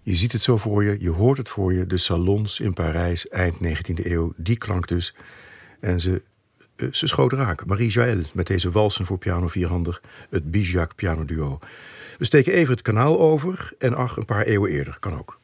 Je ziet het zo voor je, je hoort het voor je. De salons in Parijs, eind 19e eeuw, die klank dus. En ze schoot raak. Marie Jaël met deze walsen voor piano vierhandig. Het Bijak pianoduo. We steken even het kanaal over en een paar eeuwen eerder. Kan ook.